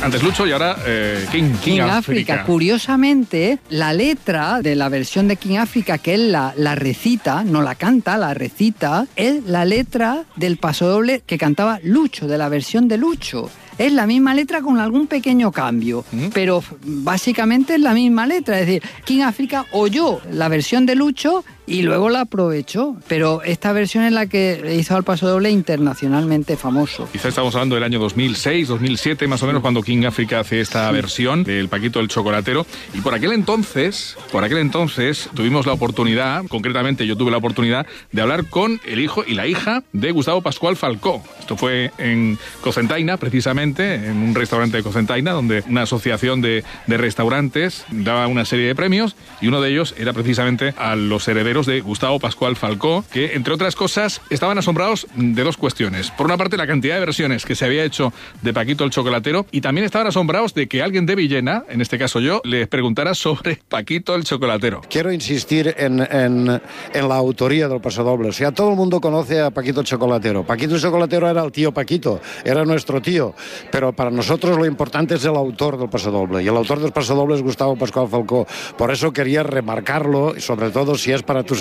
Antes Lucho y ahora King África. Curiosamente, la letra de la versión de King África, que él la recita, no la canta, la recita, es la letra del pasodoble que cantaba Lucho, de la versión de Lucho. Es la misma letra con algún pequeño cambio, pero básicamente es la misma letra. Es decir, King África oyó la versión de Lucho y luego la aprovechó, pero esta versión es la que hizo al pasodoble internacionalmente famoso. Quizá estamos hablando del año 2006, 2007, más o menos, cuando King África hace esta versión del Paquito el Chocolatero. Y por aquel entonces tuvimos la oportunidad, concretamente yo tuve la oportunidad de hablar con el hijo y la hija de Gustavo Pascual Falcó. Esto fue en Cocentaina, precisamente, en un restaurante de Cocentaina, donde una asociación de restaurantes daba una serie de premios, y uno de ellos era precisamente a los herederos de Gustavo Pascual Falcó, que, entre otras cosas, estaban asombrados de dos cuestiones. Por una parte, la cantidad de versiones que se había hecho de Paquito el Chocolatero, y también estaban asombrados de que alguien de Villena, en este caso yo, les preguntara sobre Paquito el Chocolatero. Quiero insistir en la autoría del pasodoble. O sea, todo el mundo conoce a Paquito el Chocolatero. Paquito el Chocolatero era el tío Paquito, era nuestro tío, pero para nosotros lo importante es el autor del pasodoble, y el autor del pasodoble es Gustavo Pascual Falcó. Por eso quería remarcarlo, y sobre todo si es para tus